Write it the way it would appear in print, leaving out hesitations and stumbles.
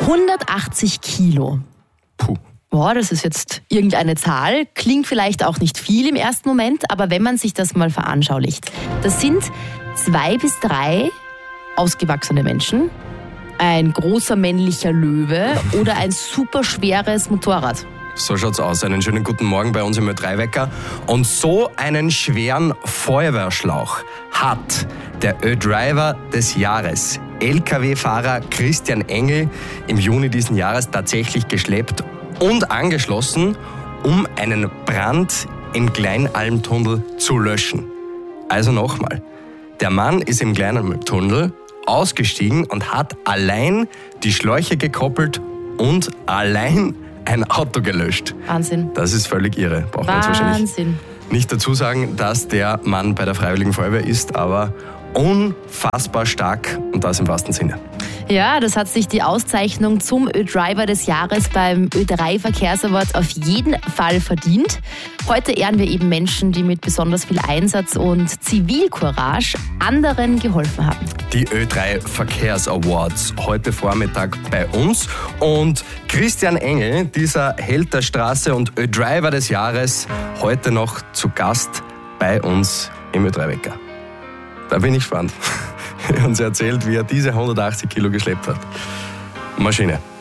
180 Kilo. Puh. Boah, das ist jetzt irgendeine Zahl. Klingt vielleicht auch nicht viel im ersten Moment, aber wenn man sich das mal veranschaulicht. Das sind 2 bis 3 ausgewachsene Menschen, ein großer männlicher Löwe oder ein superschweres Motorrad. So schaut's aus. Einen schönen guten Morgen bei uns im Ö3-Wecker. Und so einen schweren Feuerwehrschlauch hat der Ö-Driver des Jahres, LKW-Fahrer Christian Engel, im Juni diesen Jahres tatsächlich geschleppt und angeschlossen, um einen Brand im Kleinalmtunnel zu löschen. Also nochmal, der Mann ist im Kleinalmtunnel ausgestiegen und hat allein die Schläuche gekoppelt und allein ein Auto gelöscht. Wahnsinn. Das ist völlig irre. Braucht man jetzt wahrscheinlich Wahnsinn. nicht dazu sagen, dass der Mann bei der Freiwilligen Feuerwehr ist, aber unfassbar stark und das im wahrsten Sinne. Ja, das hat sich die Auszeichnung zum Ö-Driver des Jahres beim Ö3 Verkehrsaward auf jeden Fall verdient. Heute ehren wir eben Menschen, die mit besonders viel Einsatz und Zivilcourage anderen geholfen haben. Die Ö3 Verkehrsawards heute Vormittag bei uns und Christian Engel, dieser Held der Straße und Ö-Driver des Jahres, heute noch zu Gast bei uns im Ö3-Wecker. Da bin ich gespannt. Er hat uns erzählt, wie er diese 180 Kilo geschleppt hat. Maschine.